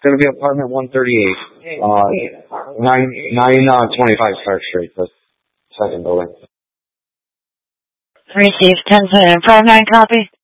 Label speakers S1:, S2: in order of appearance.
S1: going to be apartment 138, 925 Stark Street, the second building.
S2: Received 10-7, 5-9 copy.